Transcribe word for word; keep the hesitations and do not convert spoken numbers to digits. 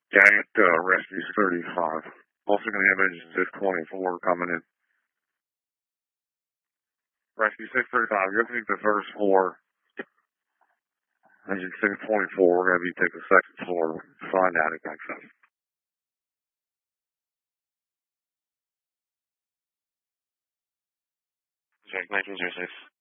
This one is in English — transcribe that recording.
Yeah, I got uh, Rescue thirty-five. Also going to have engine six twenty-four coming in. Rescue six thirty-five, you're going to take the first floor. Engine six twenty-four, we're going to be taking the second floor to find out if that's up. Jack nineteen oh six.